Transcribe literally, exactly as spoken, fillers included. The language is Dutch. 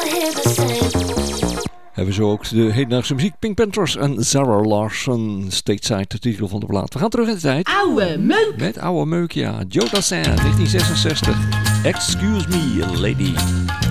Hebben we zo ook de hedendaagse muziek. Pink Panthers en Zara Larsson. Stateside, de titel van de plaat. We gaan terug in de tijd. Oude meuk. Met oude meuk, ja. Joe Dassin, negentien zesenzestig. Excuse me, lady.